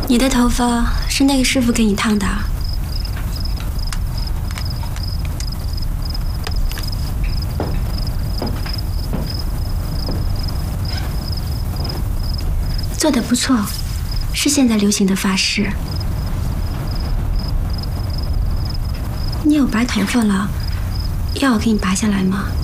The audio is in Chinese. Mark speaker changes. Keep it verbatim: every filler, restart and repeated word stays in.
Speaker 1: 你的头发是那个师傅给你烫的？做得不错，是现在流行的发饰。你有白头发了，要我给你拔下来吗？